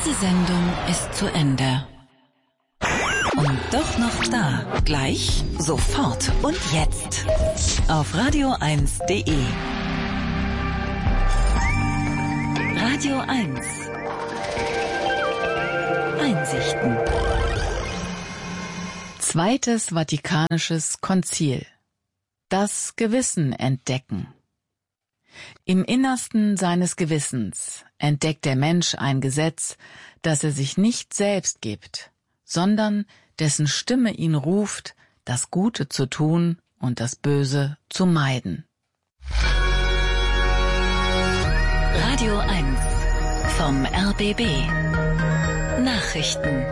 Diese Sendung ist zu Ende. Und doch noch da. Gleich, sofort und jetzt. Auf radio1.de. Radio 1. Einsichten. Zweites Vatikanisches Konzil. Das Gewissen entdecken. Im Innersten seines Gewissens entdeckt der Mensch ein Gesetz, das er sich nicht selbst gibt, sondern dessen Stimme ihn ruft, das Gute zu tun und das Böse zu meiden. Radio 1 vom RBB. Nachrichten.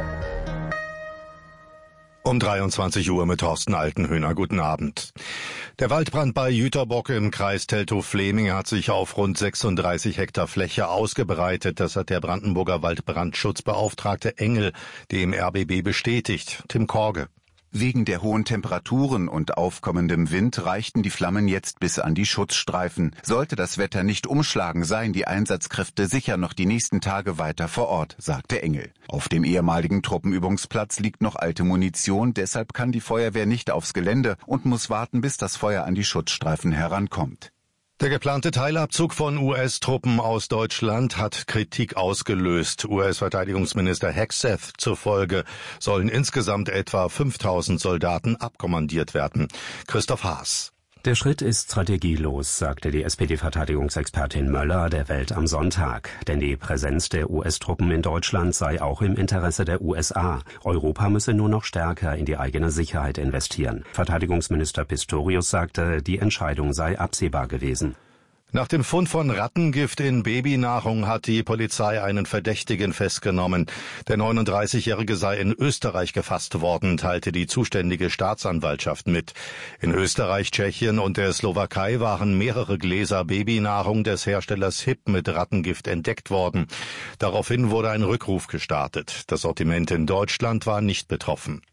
Um 23 Uhr mit Thorsten Altenhöhner. Guten Abend. Der Waldbrand bei Jüterbock im Kreis Teltow-Fläming hat sich auf rund 36 Hektar Fläche ausgebreitet. Das hat der Brandenburger Waldbrandschutzbeauftragte Engel dem RBB bestätigt. Tim Korge. Wegen der hohen Temperaturen und aufkommendem Wind reichten die Flammen jetzt bis an die Schutzstreifen. Sollte das Wetter nicht umschlagen, seien die Einsatzkräfte sicher noch die nächsten Tage weiter vor Ort, sagte Engel. Auf dem ehemaligen Truppenübungsplatz liegt noch alte Munition, deshalb kann die Feuerwehr nicht aufs Gelände und muss warten, bis das Feuer an die Schutzstreifen herankommt. Der geplante Teilabzug von US-Truppen aus Deutschland hat Kritik ausgelöst. US-Verteidigungsminister Hegseth zufolge sollen insgesamt etwa 5000 Soldaten abkommandiert werden. Christoph Haas. Der Schritt ist strategielos, sagte die SPD-Verteidigungsexpertin Möller der Welt am Sonntag. Denn die Präsenz der US-Truppen in Deutschland sei auch im Interesse der USA. Europa müsse nur noch stärker in die eigene Sicherheit investieren. Verteidigungsminister Pistorius sagte, die Entscheidung sei absehbar gewesen. Nach dem Fund von Rattengift in Babynahrung hat die Polizei einen Verdächtigen festgenommen. Der 39-Jährige sei in Österreich gefasst worden, teilte die zuständige Staatsanwaltschaft mit. In Österreich, Tschechien und der Slowakei waren mehrere Gläser Babynahrung des Herstellers HIP mit Rattengift entdeckt worden. Daraufhin wurde ein Rückruf gestartet. Das Sortiment in Deutschland war nicht betroffen.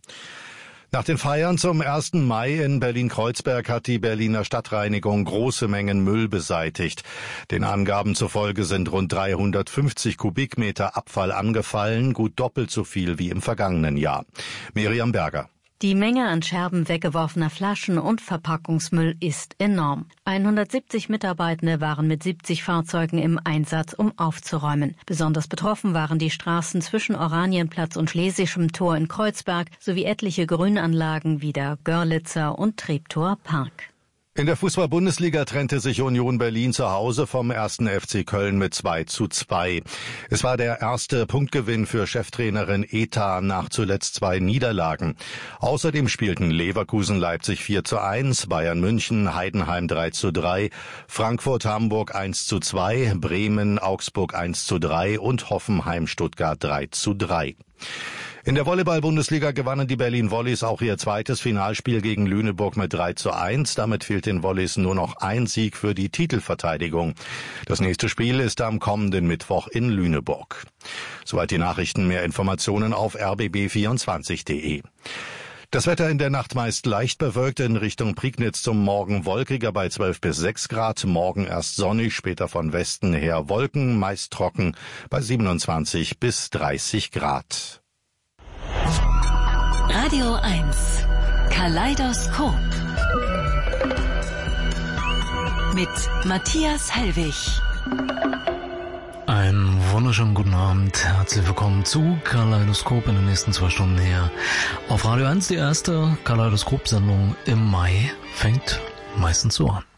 Nach den Feiern zum 1. Mai in Berlin-Kreuzberg hat die Berliner Stadtreinigung große Mengen Müll beseitigt. Den Angaben zufolge sind rund 350 Kubikmeter Abfall angefallen, gut doppelt so viel wie im vergangenen Jahr. Miriam Berger. Die Menge an Scherben weggeworfener Flaschen und Verpackungsmüll ist enorm. 170 Mitarbeitende waren mit 70 Fahrzeugen im Einsatz, um aufzuräumen. Besonders betroffen waren die Straßen zwischen Oranienplatz und Schlesischem Tor in Kreuzberg sowie etliche Grünanlagen wie der Görlitzer und Treptower Park. In der Fußball-Bundesliga trennte sich Union Berlin zu Hause vom 1. FC Köln mit 2:2. Es war der erste Punktgewinn für Cheftrainerin Eta nach zuletzt 2 Niederlagen. Außerdem spielten Leverkusen Leipzig 4:1, Bayern München Heidenheim 3:3, Frankfurt Hamburg 1:2, Bremen Augsburg 1:3 und Hoffenheim Stuttgart 3:3. In der Volleyball-Bundesliga gewannen die Berlin Volleys auch ihr zweites Finalspiel gegen Lüneburg mit 3:1. Damit fehlt den Volleys nur noch ein Sieg für die Titelverteidigung. Das nächste Spiel ist am kommenden Mittwoch in Lüneburg. Soweit die Nachrichten. Mehr Informationen auf rbb24.de. Das Wetter in der Nacht meist leicht bewölkt, in Richtung Prignitz zum Morgen wolkiger bei 12 bis 6 Grad. Morgen erst sonnig, später von Westen her Wolken, meist trocken bei 27 bis 30 Grad. Radio 1 Kaleidoskop mit Matthias Hellwig. Einen wunderschönen guten Abend. Herzlich willkommen zu Kaleidoskop in den nächsten 2 Stunden hier. Auf Radio 1 die erste Kaleidoskop-Sendung im Mai fängt meistens so an.